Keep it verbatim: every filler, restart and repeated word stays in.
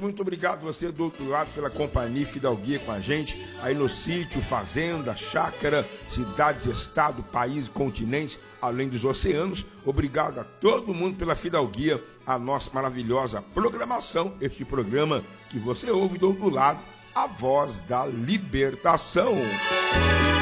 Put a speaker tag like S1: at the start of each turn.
S1: muito obrigado você do outro lado pela companhia e fidalguia com a gente, aí no sítio, fazenda, chácara, cidades, estado, país, continentes, além dos oceanos. Obrigado a todo mundo pela fidalguia, a nossa maravilhosa programação, este programa que você ouve do outro lado, a voz da libertação.